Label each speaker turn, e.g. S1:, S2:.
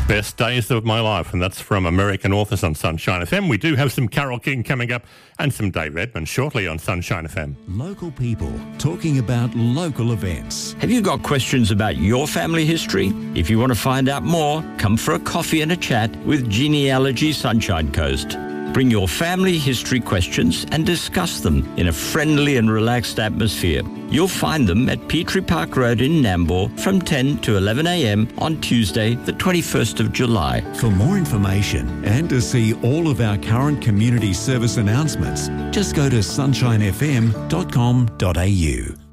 S1: Best days of my life, and that's from American Authors on Sunshine FM. We do have some Carole King coming up and some Dave Edmund shortly on Sunshine FM.
S2: Local people talking about local events.
S3: Have you got questions about your family history? If you want to find out more, come for a coffee and a chat with Genealogy Sunshine Coast. Bring your family history questions and discuss them in a friendly and relaxed atmosphere. You'll find them at Petrie Park Road in Nambour from 10 to 11 a.m. on Tuesday, the 21st of July.
S2: For more information and to see all of our current community service announcements, just go to sunshinefm.com.au.